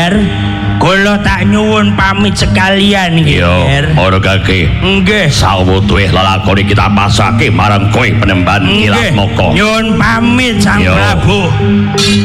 Kula tak nyuwun pamit sekalian nggih. Ora Kakek. Nggih. Sawetawis lelakon iki tak pasake marang kowe penemban Kilat Moko. Nyuwun pamit Sang Prabu.